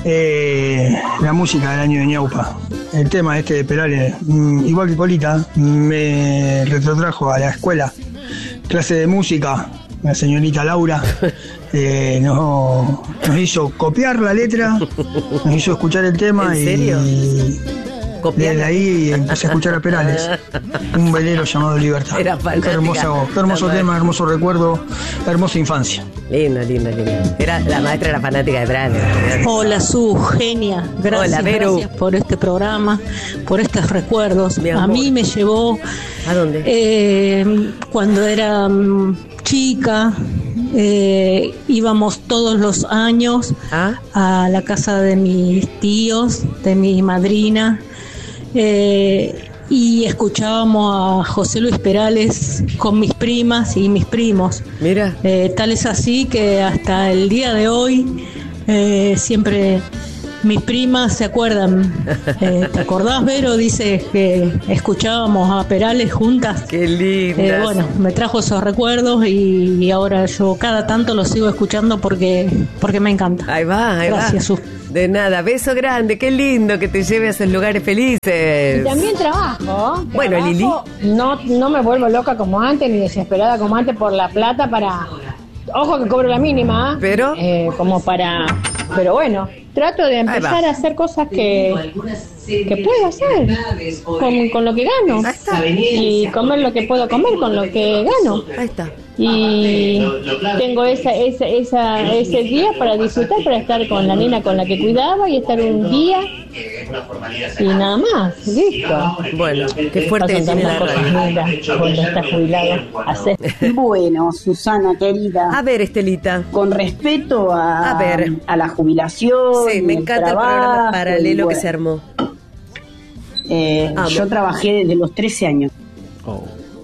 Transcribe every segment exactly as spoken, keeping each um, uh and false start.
eh, la música del año de Ñaupa. El tema este de Perales, mm, igual que Colita, me retrotrajo a la escuela. Clase de música, la señorita Laura eh, nos, nos hizo copiar la letra, nos hizo escuchar el tema. ¿En serio? Y desde ahí empecé a escuchar a Perales, un velero llamado Libertad. Era Qué hermoso, qué hermoso tema, hermoso recuerdo, hermosa infancia. Lindo, lindo, lindo. Era, la maestra era fanática de Perales. Hola, Su, genia. Gracias, Hola, Vero. gracias por este programa, por estos recuerdos. Mi A amor. mí me llevó ¿A dónde? eh, cuando era mm, chica, eh, íbamos todos los años ¿Ah? a la casa de mis tíos, de mi madrina, eh, y escuchábamos a José Luis Perales con mis primas y mis primos. Mira. Eh, tal es así que hasta el día de hoy eh, siempre mis primas se acuerdan. Eh, ¿Te acordás, Vero? Dice que escuchábamos a Perales juntas. Qué lindas. Eh, bueno, me trajo esos recuerdos y, y ahora yo cada tanto los sigo escuchando porque porque me encanta. Ahí va, ahí Gracias, va. Su. De nada, beso grande, qué lindo que te lleve a esos lugares felices. Y también trabajo. Bueno, trabajo, Lili. No, no me vuelvo loca como antes, ni desesperada como antes por la plata para... Ojo que cobro la mínima, ¿eh? Pero... Eh, como para... Pero bueno, trato de empezar va. a hacer cosas que, que puedo hacer con, con lo que gano. Ahí está. Y comer lo que puedo comer con lo que gano. Ahí está. Y tengo esa, esa, esa, ese día para disfrutar, para estar con la nena con la que cuidaba y estar un día y nada más, listo. Bueno, qué fuerte que Pasan tiene la tantas cosas radio. lindas cuando estás jubilado. Hacer. Bueno, Susana querida, A ver, Estelita. con respeto a, A ver. a la jubilación, Sí, me el encanta trabajo, el programa y paralelo bueno, que se armó. eh, Amo. yo trabajé desde los trece años. Oh.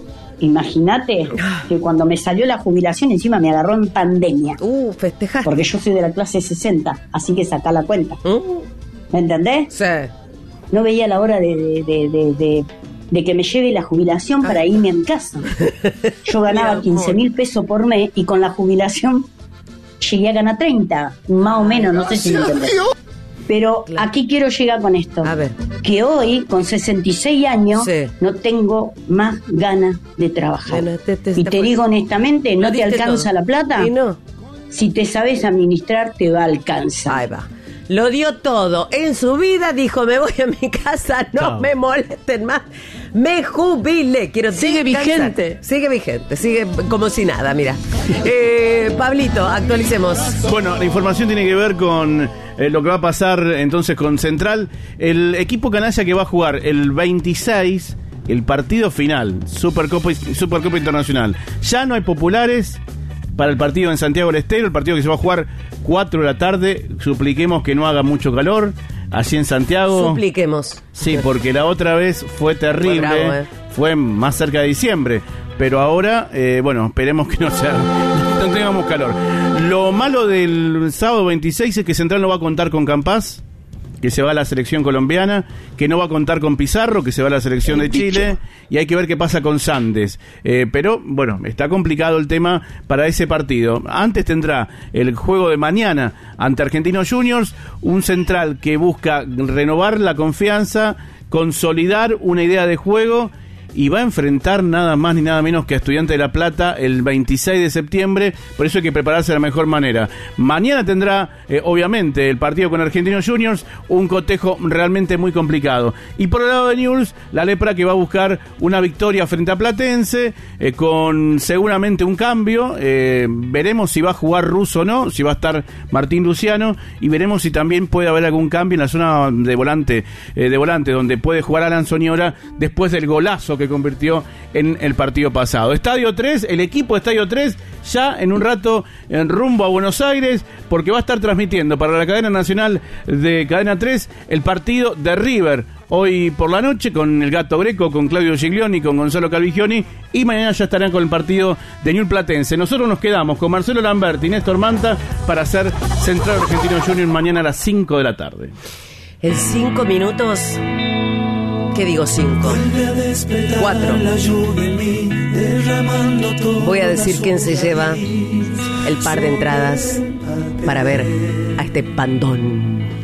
Imagínate que cuando me salió la jubilación encima me agarró en pandemia, Uh, festejar. porque yo soy de la clase sesenta, así que sacá la cuenta. Uh, ¿Me entendés? sí. No veía la hora de, de, de, de, de- de que me lleve la jubilación para irme a mi casa. Yo Mi ganaba amor. quince mil pesos por mes y con la jubilación llegué a ganar treinta, más o menos, no sé si me entendés. Pero Claro. aquí quiero llegar con esto. A ver. Que hoy, con sesenta y seis años, Sí. no tengo más ganas de trabajar. Bueno, te- te- y te te fue- digo honestamente, Lo ¿no te diste alcanza todo. la plata? Y no. Si te sabes administrar, te va a alcanzar. Ahí va. Lo dio todo. En su vida dijo, me voy a mi casa, no Chao. me molesten más. Me jubilé. Quiero Sigue descansar. vigente. Sigue vigente. Sigue como si nada, mira. Eh, Pablito, actualicemos. Bueno, la información tiene que ver con eh, lo que va a pasar entonces con Central. El equipo canalla que va a jugar el veintiséis, el partido final, Supercopa, Supercopa Internacional. Ya no hay populares para el partido en Santiago del Estero, el partido que se va a jugar cuatro de la tarde. Supliquemos que no haga mucho calor allí en Santiago. Supliquemos. Sí, porque la otra vez fue terrible, Fue bravo, eh. fue más cerca de diciembre, pero ahora, eh, bueno, esperemos que no sea, no tengamos calor. Lo malo del sábado veintiséis es que Central no va a contar con Campás, que se va a la selección colombiana, que no va a contar con Pizarro, que se va a la selección de Chile, y hay que ver qué pasa con Sandes. Eh, pero, bueno, está complicado el tema para ese partido. Antes tendrá el juego de mañana ante Argentinos Juniors, un Central que busca renovar la confianza, consolidar una idea de juego, y va a enfrentar nada más ni nada menos que a Estudiantes de La Plata el veintiséis de septiembre, por eso hay que prepararse de la mejor manera. Mañana tendrá, eh, obviamente, el partido con Argentinos Juniors, un cotejo realmente muy complicado. Y por el lado de Newell's, la Lepra que va a buscar una victoria frente a Platense, eh, con seguramente un cambio, eh, veremos si va a jugar Russo o no, si va a estar Martín Luciano, y veremos si también puede haber algún cambio en la zona de volante, eh, de volante donde puede jugar Alan Soñora después del golazo que que convirtió en el partido pasado. Estadio tres, el equipo de Estadio tres, ya en un rato en rumbo a Buenos Aires, porque va a estar transmitiendo para la cadena nacional de Cadena tres el partido de River, hoy por la noche, con el Gato Greco, con Claudio Giglioni, con Gonzalo Calvigioni, y mañana ya estarán con el partido de Newell's Platense. Nosotros nos quedamos con Marcelo Lamberti y Néstor Manta para hacer Central Argentino Junior mañana a las cinco de la tarde. En cinco minutos... ¿Qué digo cinco? Cuatro. Voy a decir quién se lleva el par de entradas para ver a este pandón.